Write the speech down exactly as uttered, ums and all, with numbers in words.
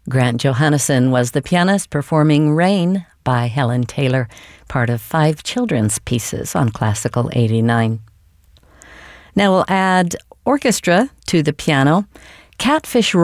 Grant Johannesson was the pianist performing Rain by Helen Taylor, part of five children's pieces on Classical eighty-nine. Now we'll add orchestra to the piano. Catfish